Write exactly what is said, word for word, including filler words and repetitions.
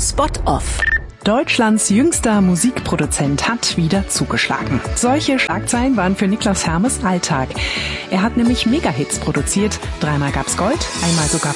Spot Off. Deutschlands jüngster Musikproduzent hat wieder zugeschlagen. Solche Schlagzeilen waren für Niklas Hermes Alltag. Er hat nämlich Megahits produziert. Dreimal gab's Gold, einmal sogar